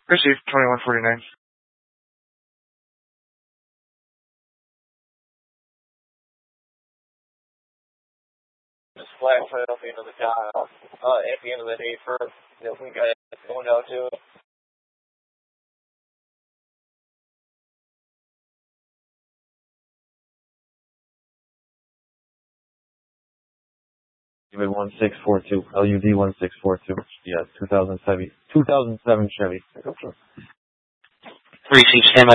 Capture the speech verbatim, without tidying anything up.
Received twenty-one forty-nine. Just flat foot up into the dial. Uh, at the end of the day, for if we got going out to it. one six four two, L U D one six four two. Yeah, two thousand seven, two thousand seven Chevy. Three seats, stand by.